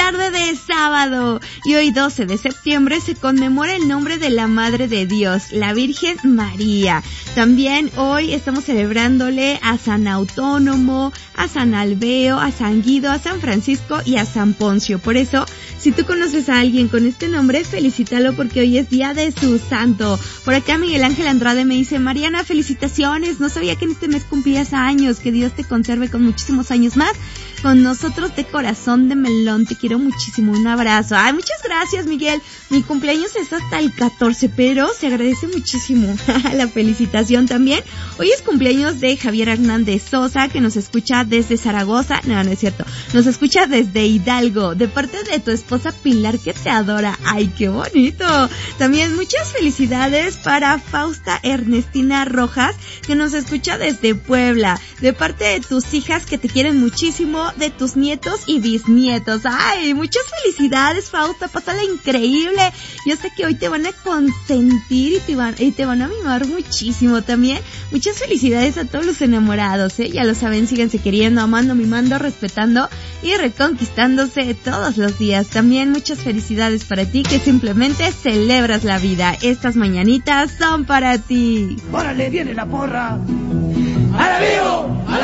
tarde de sábado. Y hoy 12 de septiembre se conmemora el nombre de la Madre de Dios, la Virgen María. También hoy estamos celebrándole a San Autónomo, a San Albeo, a San Guido, a San Francisco y a San Poncio. Por eso, si tú conoces a alguien con este nombre, felicítalo porque hoy es día de su santo. Por acá Miguel Ángel Andrade me dice: Mariana, felicitaciones, no sabía que en este mes cumplías años, que Dios te conserve con muchísimos años más con nosotros de corazón de melón, te quiero muchísimo, un abrazo. Ay, muchas gracias, Miguel. Mi cumpleaños es hasta el 14, pero se agradece muchísimo la felicitación también. Hoy es cumpleaños de Javier Hernández Sosa, que nos escucha desde Zaragoza. No es cierto, nos escucha desde Hidalgo, de parte de tu esposa Pilar, que te adora. Ay, qué bonito. También muchas felicidades para Fausta Ernestina Rojas, que nos escucha desde Puebla, de parte de tus hijas que te quieren muchísimo, de tus nietos y bisnietos. Ay, muchas felicidades, Fausta, pásala increíble. Yo sé que hoy te van a consentir y te van a mimar muchísimo también. Muchas felicidades a todos los enamorados, ya lo saben, síganse queriendo, amando, mimando, respetando y reconquistándose todos los días. También muchas felicidades para ti, que simplemente celebras la vida. Estas mañanitas son para ti. ¡Órale, viene la porra! ¡A la vivo!